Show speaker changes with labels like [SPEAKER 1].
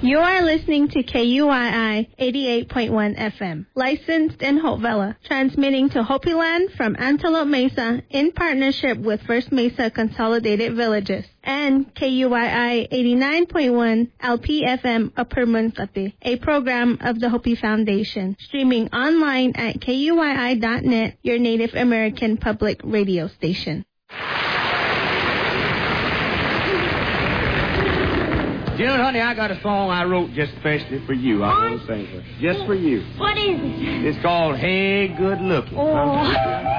[SPEAKER 1] You are listening to KUII 88.1 FM, licensed in Hopevilla, transmitting to Hopi Land from Antelope Mesa in partnership with First Mesa Consolidated Villages, and KUII 89.1 LPFM Upper Muncate, a program of the Hopi Foundation, streaming online at KUII.net, your Native American public radio station.
[SPEAKER 2] June, honey, I got a song I wrote just especially for you. I want to sing it just for you.
[SPEAKER 3] What is it?
[SPEAKER 2] It's called Hey Good Looking.
[SPEAKER 3] Oh.